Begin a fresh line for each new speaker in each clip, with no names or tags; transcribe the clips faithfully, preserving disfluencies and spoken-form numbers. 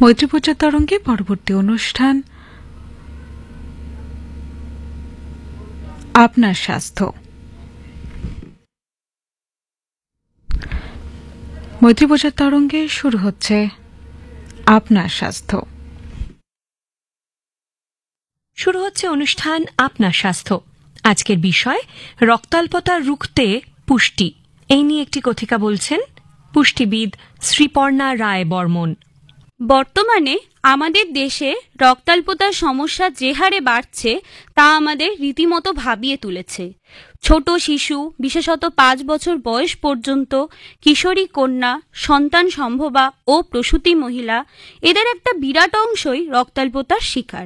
মৈত্রী প্রচার তরঙ্গে পরবর্তী অনুষ্ঠান আপনার স্বাস্থ্য। মৈত্রী প্রচার তরঙ্গে শুরু হচ্ছে আপনার স্বাস্থ্য।
শুরু হচ্ছে অনুষ্ঠান আপনার স্বাস্থ্য। আজকের বিষয় রক্তাল্পতা রুখতে পুষ্টি। এই নিয়ে একটি কথিকা বলছেন পুষ্টিবিদ শ্রীপর্ণা রায় বর্মন।
বর্তমানে আমাদের দেশে রক্তাল্পতার সমস্যা যে হারে বাড়ছে তা আমাদের রীতিমতো ভাবিয়ে তুলেছে। ছোট শিশু, বিশেষত পাঁচ বছর বয়স পর্যন্ত কিশোরী কন্যা, সন্তান সম্ভবা ও প্রসূতি মহিলা, এদের একটা বিরাট অংশই রক্তাল্পতার শিকার।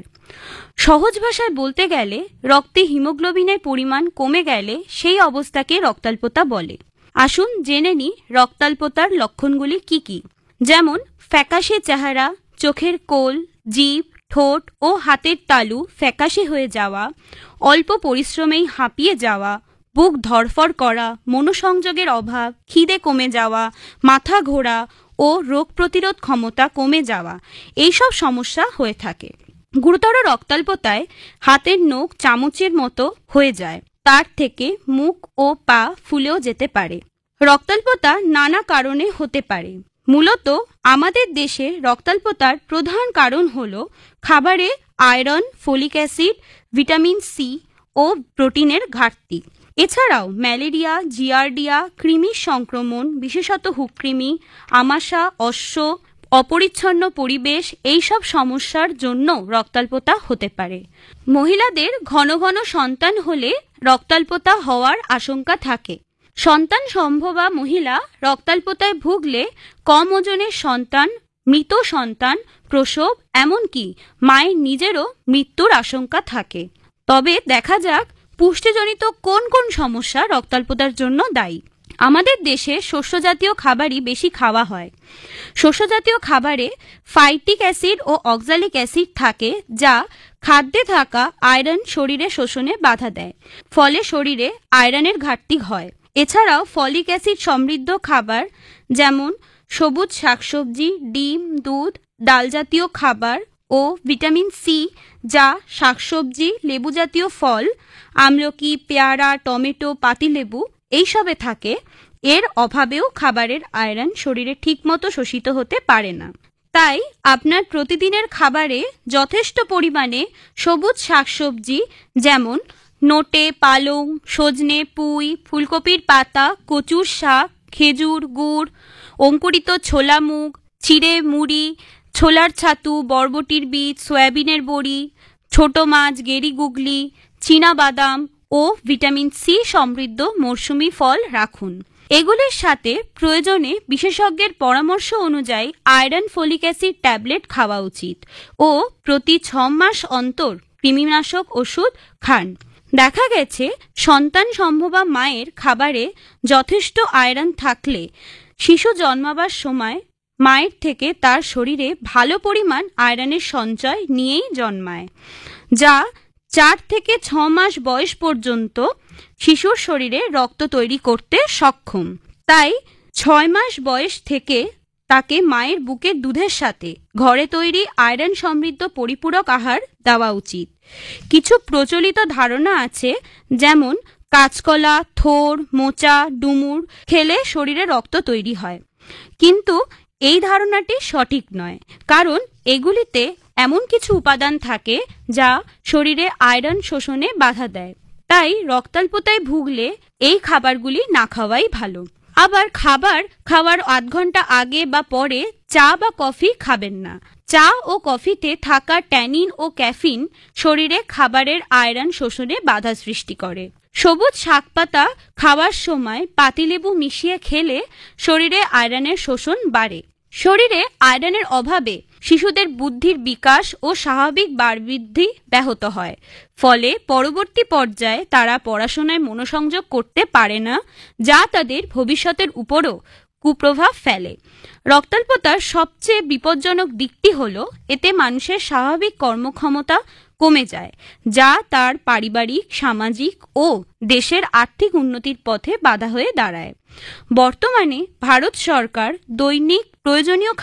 সহজ ভাষায় বলতে গেলে রক্তে হিমোগ্লোবিনের পরিমাণ কমে গেলে সেই অবস্থাকে রক্তাল্পতা বলে। আসুন জেনে নিই রক্তাল্পতার লক্ষণগুলি কি কি। যেমন ফ্যাকাশে চেহারা, চোখের কোল, জিভ, ঠোঁট ও হাতের তালু ফ্যাকাশে হয়ে যাওয়া, অল্প পরিশ্রমেই হাঁপিয়ে যাওয়া, বুক ধড়ফড় করা, মনোসংযোগের অভাব, খিদে কমে যাওয়া, মাথা ঘোরা ও রোগ প্রতিরোধ ক্ষমতা কমে যাওয়া, এইসব সমস্যা হয়ে থাকে। গুরুতর রক্তাল্পতায় হাতের নখ চামচের মতো হয়ে যায়, তার থেকে মুখ ও পা ফুলেও যেতে পারে। রক্তাল্পতা নানা কারণে হতে পারে। মূলত আমাদের দেশে রক্তাল্পতার প্রধান কারণ হল খাবারে iron, folic acid, vitamin C ও প্রোটিনের ঘাটতি। এছাড়াও ম্যালেরিয়া, জিয়ার্ডিয়া, কৃমির সংক্রমণ, বিশেষত হুককৃমি, আমাশা, অশ্ব, অপরিচ্ছন্ন পরিবেশ, এইসব সমস্যার জন্য রক্তাল্পতা হতে পারে। মহিলাদের ঘন ঘন সন্তান হলে রক্তাল্পতা হওয়ার আশঙ্কা থাকে। সন্তান সম্ভবা মহিলা রক্তাল্পতায় ভুগলে কম ওজনের সন্তান, মৃত সন্তান, প্রসব, এমনকি মায়ের নিজেরও মৃত্যুর আশঙ্কা থাকে। তবে দেখা যাক পুষ্টিজনিত কোন কোন সমস্যা রক্তাল্পতার জন্য দায়ী। আমাদের দেশে শস্যজাতীয় খাবারই বেশি খাওয়া হয়। শস্যজাতীয় খাবারে ফাইটিক অ্যাসিড ও অক্সালিক অ্যাসিড থাকে, যা খাদ্যে থাকা আয়রন শরীরে শোষণে বাধা দেয়, ফলে শরীরে আয়রনের ঘাটতি হয়। এছাড়াও ফলিক অ্যাসিড সমৃদ্ধ খাবার যেমন সবুজ শাকসবজি, ডিম, দুধ, ডাল জাতীয় খাবার ও ভিটামিন সি, যা শাকসবজি, লেবু জাতীয় ফল, আমলকি, পেয়ারা, টমেটো, পাতিলেবু এইসবে থাকে, এর অভাবেও খাবারের আয়রন শরীরে ঠিকমতো শোষিত হতে পারে না। তাই আপনার প্রতিদিনের খাবারে যথেষ্ট পরিমাণে সবুজ শাকসবজি যেমন নোটে, পালং, সজনে, পুঁই, ফুলকপির পাতা, কচুর শাক, খেজুর গুড়, অঙ্কুরিত ছোলা মুগ, চিড়ে মুড়ি, ছোলার ছাতু, বরবটির বীজ, সয়াবিনের বড়ি, ছোট মাছ, গেরি গুগলি, চীনা বাদাম ও ভিটামিন সি সমৃদ্ধ মরশুমি ফল রাখুন। এগুলির সাথে প্রয়োজনে বিশেষজ্ঞের পরামর্শ অনুযায়ী আয়রন ফলিক অ্যাসিড ট্যাবলেট খাওয়া উচিত ও প্রতি ছ মাস অন্তর কৃমিনাশক ওষুধ খান। দেখা গেছে সন্তান সম্ভবা মায়ের খাবারে যথেষ্ট আয়রন থাকলে শিশু জন্মাবার সময় মায়ের থেকে তার শরীরে ভালো পরিমাণ আয়রনের সঞ্চয় নিয়েই জন্মায়, যা চার থেকে ছ মাস বয়স পর্যন্ত শিশুর শরীরে রক্ত তৈরি করতে সক্ষম। তাই ছয় মাস বয়স থেকে তাকে মায়ের বুকের দুধের সাথে ঘরে তৈরি আয়রন সমৃদ্ধ পরিপূরক আহার দেওয়া উচিত। কিছু প্রচলিত ধারণা আছে, যেমন কাঁচকলা, থোড়, মোচা, ডুমুর খেলে শরীরে রক্ত তৈরি হয়, কিন্তু এই ধারণাটি সঠিক নয়, কারণ এগুলিতে এমন কিছু উপাদান থাকে যা শরীরে আয়রন শোষণে বাধা দেয়। তাই রক্তাল্পতায় ভুগলে এই খাবারগুলি না খাওয়াই ভালো। আবার খাবার খাওয়ার আধ ঘন্টা আগে বা পরে চা বা কফি খাবেন না। চা ও কফিতে থাকা ট্যানিন ও ক্যাফিন শরীরে খাবারের আয়রন শোষণে বাধা সৃষ্টি করে। সবুজ শাকপাতা খাওয়ার সময় পাতিলেবু মিশিয়ে খেলে শরীরে আয়রনের শোষণ বাড়ে। শরীরে আয়রনের অভাবে শিশুদের বুদ্ধির বিকাশ ও স্বাভাবিক বাড়বৃদ্ধি ব্যাহত হয়, ফলে পরবর্তী পর্যায়ে তারা পড়াশোনায় মনোসংযোগ করতে পারে না, যা তাদের ভবিষ্যতের উপরও কুপ্রভাব ফেলে। রক্তাল্পতার সবচেয়ে বিপজ্জনক দিকটি হল এতে মানুষের স্বাভাবিক কর্মক্ষমতা কমে যায়, যা তার পারিবারিক, সামাজিক ও দেশের আর্থিক উন্নতির পথে বাধা হয়ে দাঁড়ায়। বর্তমানে ভারত সরকার দৈনিক প্রয়োজনীয়